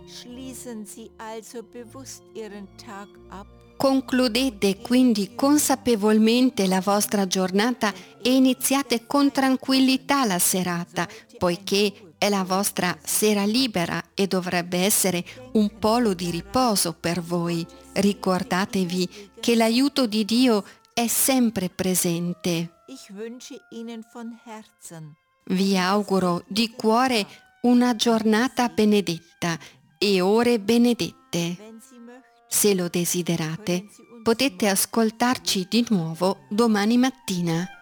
Schließen Sie also bewusst Ihren Tag ab. Concludete quindi consapevolmente la vostra giornata e iniziate con tranquillità la serata, poiché è la vostra sera libera e dovrebbe essere un polo di riposo per voi. Ricordatevi che l'aiuto di Dio è sempre presente. Ich wünsche Ihnen von Herzen Vi auguro di cuore una giornata benedetta e ore benedette. wenn Sie möchten. Se lo desiderate, potete ascoltarci di nuovo domani mattina.